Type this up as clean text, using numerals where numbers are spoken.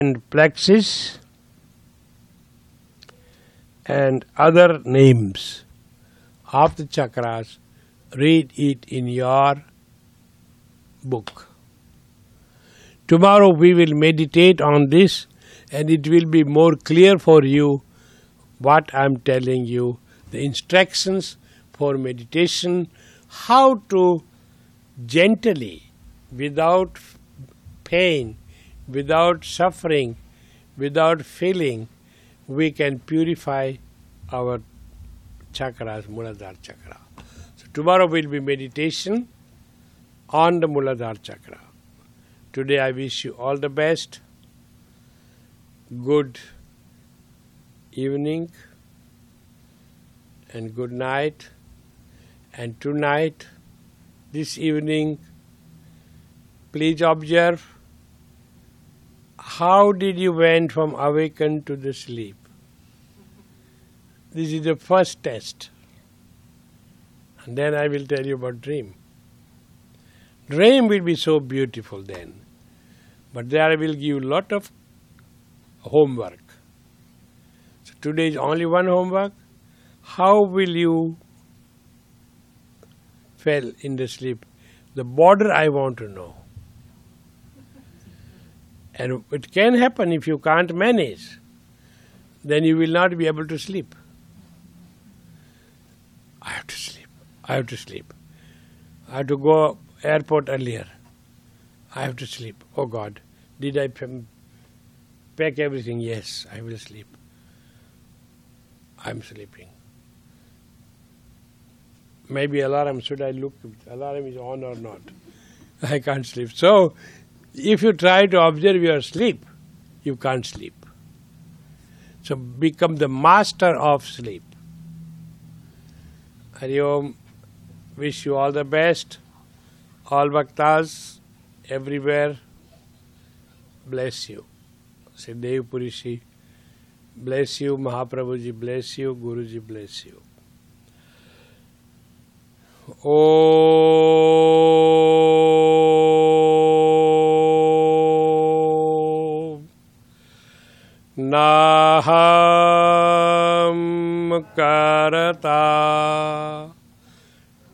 and plexus and other names of the chakras, read it in your book. Tomorrow we will meditate on this and it will be more clear for you what I am telling you, the instructions for meditation, how to gently, without pain, without suffering, without feeling, we can purify our chakras, Muladhara chakra. So tomorrow will be meditation on the Muladhara chakra. Today I wish you all the best. Good evening and good night. And tonight, this evening, please observe how did you went from awakened to the sleep. This is the first test. And then I will tell you about dream. Dream will be so beautiful then. But there I will give you a lot of homework. So today is only one homework. How will you fell in the sleep? The border I want to know. And it can happen if you can't manage. Then you will not be able to sleep. I have to sleep. I have to sleep. I have to go airport earlier. I have to sleep. Oh God, did I pack everything? Yes, I will sleep. I'm sleeping. Maybe alarm, should I look if alarm is on or not? I can't sleep. So, if you try to observe your sleep, you can't sleep. So, become the master of sleep. Hari Om, wish you all the best. All Bhaktas, everywhere, bless you. Say Dev Purishi, bless you. Mahaprabhuji, bless you. Guruji, bless you. Om Naha